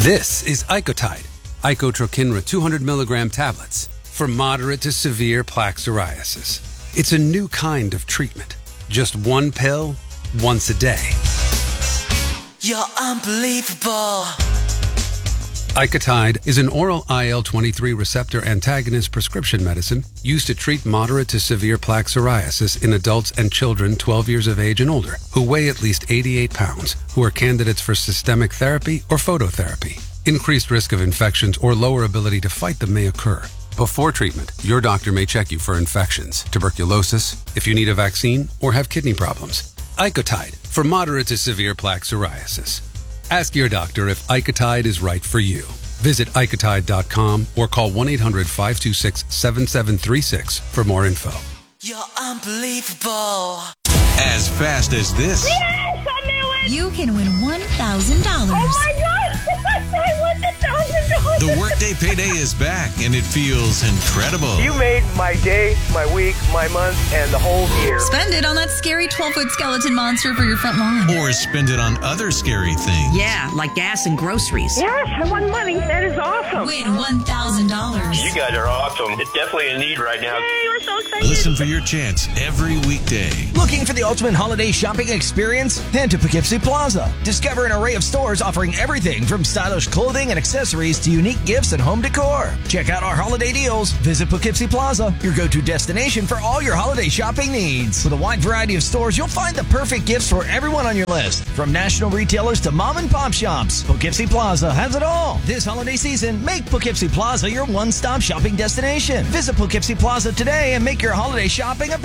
This is Icotide, Icotrokinra 200 milligram tablets for moderate to severe plaque psoriasis. It's a new kind of treatment. Just one pill, once a day. You're unbelievable. Icotide is an oral IL-23 receptor antagonist prescription medicine used to treat moderate to severe plaque psoriasis in adults and children 12 years of age and older who weigh at least 88 pounds, who are candidates for systemic therapy or phototherapy. Increased risk of infections or lower ability to fight them may occur. Before treatment, your doctor may check you for infections, tuberculosis, if you need a vaccine, or have kidney problems. Icotide for moderate to severe plaque psoriasis. Ask your doctor if Icotide is right for you. Visit Icotide.com or call 1-800-526-7736 for more info. You're unbelievable. As fast as this. Yes, I knew it. You can win $1,000. Oh my God. I won $1,000. The Workday Payday is back, and it feels incredible. You made my day, my week, my month, and the whole year. Spend it on that scary 12-foot skeleton monster for your front lawn. Or spend it on other scary things. Yeah, like gas and groceries. Yes, I won money. That is awesome. Win $1,000. You guys are awesome. It's definitely a need right now. Yay, we're so excited. Listen for your chance every weekday. Looking for the ultimate holiday shopping experience? Head to Poughkeepsie Plaza. Discover an array of stores offering everything from stylish clothing and accessories to unique gifts and home decor. Check out our holiday deals. Visit Poughkeepsie Plaza, your go-to destination for all your holiday shopping needs. With a wide variety of stores, you'll find the perfect gifts for everyone on your list. From national retailers to mom and pop shops, Poughkeepsie Plaza has it all. This holiday season, make Poughkeepsie Plaza your one-stop shopping destination. Visit Poughkeepsie Plaza today and make your holiday shopping a